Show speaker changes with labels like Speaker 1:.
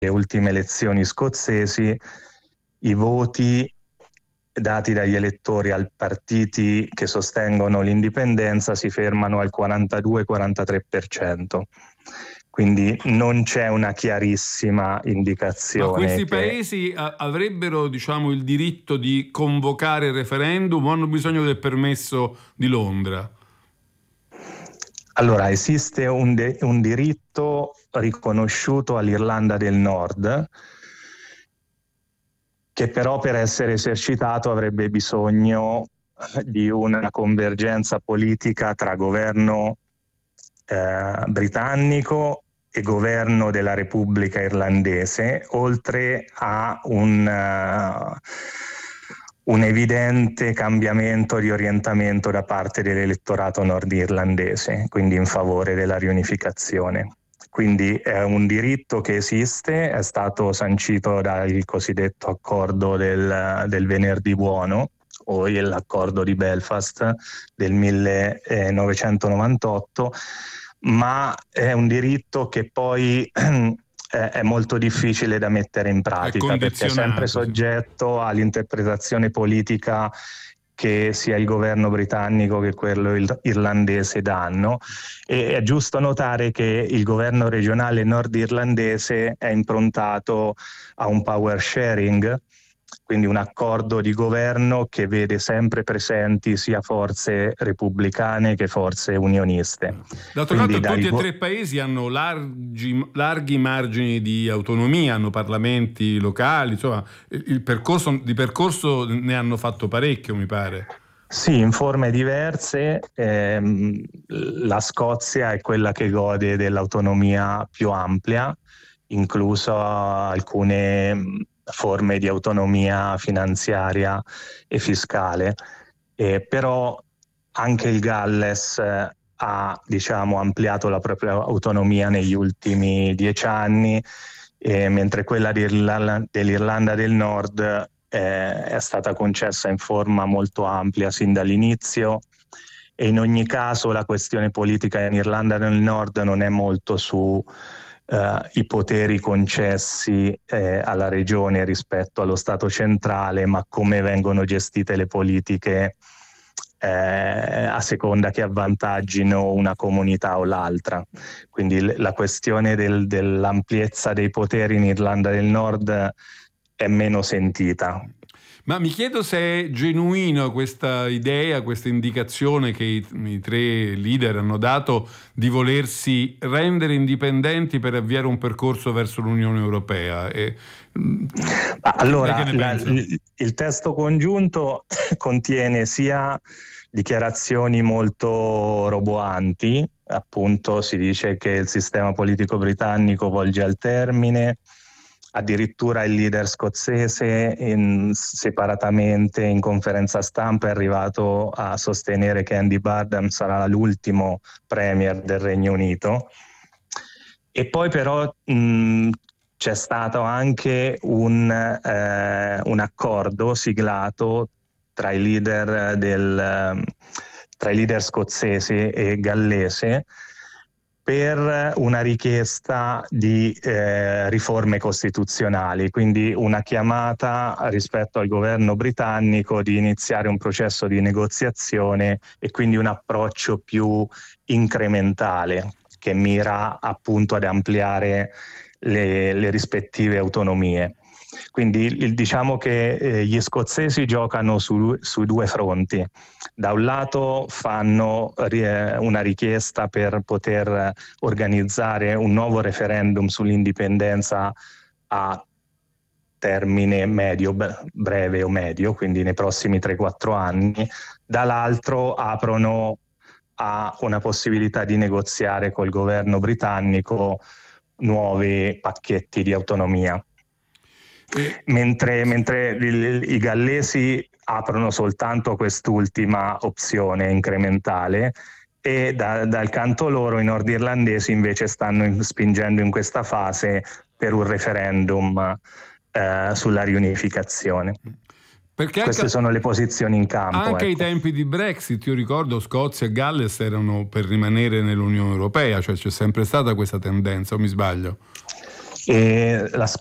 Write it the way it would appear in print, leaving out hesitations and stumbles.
Speaker 1: ultime elezioni scozzesi i voti dati dagli elettori ai partiti che sostengono l'indipendenza si fermano al 42-43%. Quindi non c'è una chiarissima indicazione.
Speaker 2: Ma questi paesi avrebbero, diciamo, il diritto di convocare il referendum o hanno bisogno del permesso di Londra?
Speaker 1: Allora, esiste un diritto riconosciuto all'Irlanda del Nord, che però per essere esercitato avrebbe bisogno di una convergenza politica tra governo britannico e governo della Repubblica Irlandese, oltre a un evidente cambiamento di orientamento da parte dell'elettorato nordirlandese, quindi in favore della riunificazione. Quindi è un diritto che esiste, è stato sancito dal cosiddetto accordo del venerdì buono, o l'accordo di Belfast del 1998, ma è un diritto che poi è molto difficile da mettere in pratica, perché è sempre soggetto all'interpretazione politica che sia il governo britannico che quello irlandese danno. E è giusto notare che il governo regionale nordirlandese è improntato a un power sharing, quindi un accordo di governo che vede sempre presenti sia forze repubblicane che forze unioniste.
Speaker 2: D'altro canto tutti e tre i paesi hanno larghi margini di autonomia, hanno parlamenti locali, insomma di percorso ne hanno fatto parecchio, mi pare.
Speaker 1: Sì, in forme diverse. La Scozia è quella che gode dell'autonomia più amplia, incluso alcune forme di autonomia finanziaria e fiscale, però anche il Galles ha, diciamo, ampliato la propria autonomia negli ultimi 10 anni, mentre quella dell'Irlanda del Nord è stata concessa in forma molto amplia sin dall'inizio, e in ogni caso la questione politica in Irlanda del Nord non è molto su i poteri concessi alla regione rispetto allo Stato centrale, ma come vengono gestite le politiche a seconda che avvantaggino una comunità o l'altra. Quindi la questione dell'ampiezza dei poteri in Irlanda del Nord è meno sentita.
Speaker 2: Ma mi chiedo se è genuino questa idea, questa indicazione che i tre leader hanno dato di volersi rendere indipendenti per avviare un percorso verso l'Unione Europea.
Speaker 1: Allora, il testo congiunto contiene sia dichiarazioni molto roboanti, appunto si dice che il sistema politico britannico volge al termine. Addirittura il leader scozzese separatamente in conferenza stampa è arrivato a sostenere che Andy Burnham sarà l'ultimo premier del Regno Unito. E poi però c'è stato anche un accordo siglato tra i leader scozzese e gallese per una richiesta di riforme costituzionali, quindi una chiamata rispetto al governo britannico di iniziare un processo di negoziazione e quindi un approccio più incrementale che mira appunto ad ampliare le rispettive autonomie. Quindi diciamo che gli scozzesi giocano su due fronti. Da un lato fanno una richiesta per poter organizzare un nuovo referendum sull'indipendenza a termine medio, breve o medio, quindi nei prossimi 3-4 anni. Dall'altro aprono a una possibilità di negoziare col governo britannico nuovi pacchetti di autonomia. Mentre i gallesi aprono soltanto quest'ultima opzione incrementale, e dal canto loro i nordirlandesi invece stanno spingendo in questa fase per un referendum sulla riunificazione. Perché queste sono le posizioni in campo.
Speaker 2: Anche ai tempi di Brexit, io ricordo, Scozia e Galles erano per rimanere nell'Unione Europea, cioè c'è sempre stata questa tendenza, o mi sbaglio?
Speaker 1: e la